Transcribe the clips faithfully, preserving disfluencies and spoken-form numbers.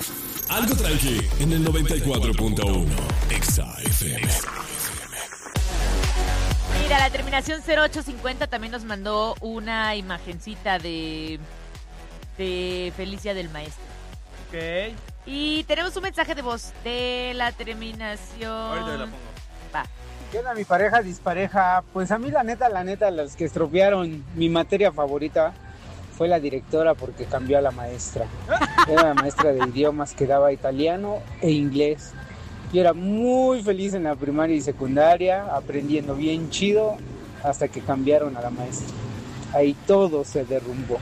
Algo tranqui en el noventa y cuatro punto uno. Exa F M. Mira, la terminación cero ocho cincuenta también nos mandó una imagencita de, de Felicia del Maestro. Ok. Y tenemos un mensaje de voz de la terminación. Ahorita la pongo. Va. ¿Qué onda, mi pareja dispareja? Pues a mí la neta, la neta, los que estropearon mi materia favorita fue la directora porque cambió a la maestra. Era la maestra de idiomas que daba italiano e inglés. Yo era muy feliz en la primaria y secundaria, aprendiendo bien chido, hasta que cambiaron a la maestra. Ahí todo se derrumbó.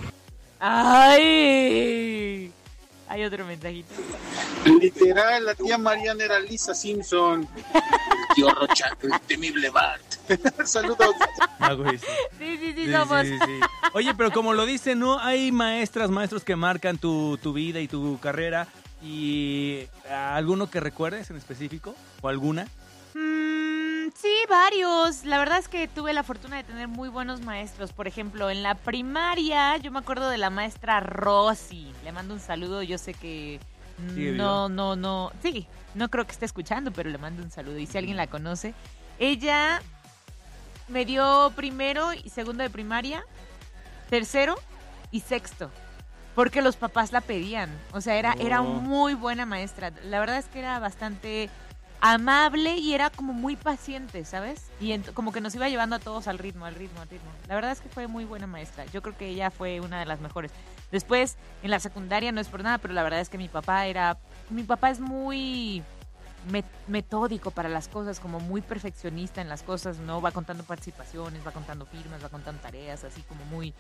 ¡Ay! Hay otro mensajito. Literal, la tía Mariana era Lisa Simpson. El tío Rocha, el temible Bart. Saludos. Ah, güey, sí. Sí, sí, sí, Sí, somos. sí, sí. Oye, pero como lo dice, ¿no? Hay maestras, maestros que marcan tu, tu vida y tu carrera. ¿Y alguno que recuerdes en específico? ¿O alguna? Mm, sí, varios. La verdad es que tuve la fortuna de tener muy buenos maestros. Por ejemplo, en la primaria, yo me acuerdo de la maestra Rosy. Le mando un saludo. Yo sé que ¿Sigue no, viva? no, no. Sí, no creo que esté escuchando, pero le mando un saludo. Y si alguien la conoce, ella me dio primero y segundo de primaria, tercero y sexto. Porque los papás la pedían. O sea, era, Oh. era muy buena maestra. La verdad es que era bastante amable y era como muy paciente, ¿sabes? Y ent- como que nos iba llevando a todos al ritmo, al ritmo, al ritmo. La verdad es que fue muy buena maestra. Yo creo que ella fue una de las mejores. Después, en la secundaria, no es por nada, pero la verdad es que mi papá era... Mi papá es muy met- metódico para las cosas, como muy perfeccionista en las cosas, ¿no? Va contando participaciones, va contando firmas, va contando tareas, así como muy...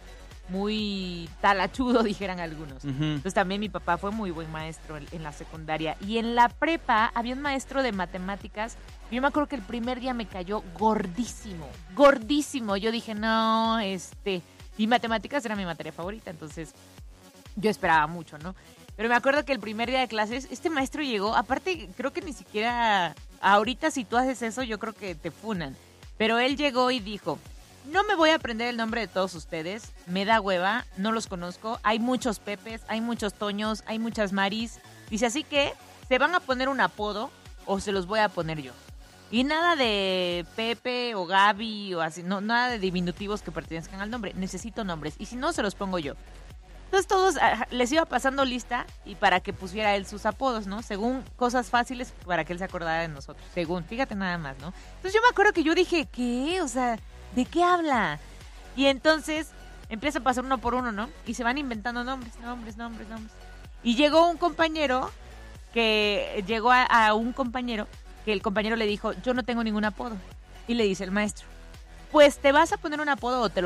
muy talachudo, dijeran algunos. Ujú. Entonces también mi papá fue muy buen maestro en, en la secundaria. Y en la prepa había un maestro de matemáticas. Yo me acuerdo que el primer día me cayó gordísimo, gordísimo. Yo dije, no, este... Y matemáticas era mi materia favorita, entonces yo esperaba mucho, ¿no? Pero me acuerdo que el primer día de clases, este maestro llegó, aparte creo que ni siquiera... Ahorita si tú haces eso, yo creo que te funan. Pero él llegó y dijo... No me voy a aprender el nombre de todos ustedes, me da hueva, no los conozco, hay muchos Pepes, hay muchos Toños, hay muchas Maris. Dice, así que se van a poner un apodo o se los voy a poner yo. Y nada de Pepe o Gaby o así, no, nada de diminutivos que pertenezcan al nombre, necesito nombres y si no se los pongo yo. Entonces todos ah, les iba pasando lista y para que pusiera él sus apodos, ¿no? Según cosas fáciles para que él se acordara de nosotros, según, fíjate nada más, ¿no? Entonces yo me acuerdo que yo dije, ¿qué? O sea... ¿De qué habla? Y entonces empieza a pasar uno por uno, ¿no? Y se van inventando nombres, nombres, nombres, nombres. Y llegó un compañero que llegó a, a un compañero que el compañero le dijo, yo no tengo ningún apodo. Y le dice el maestro, pues te vas a poner un apodo o te lo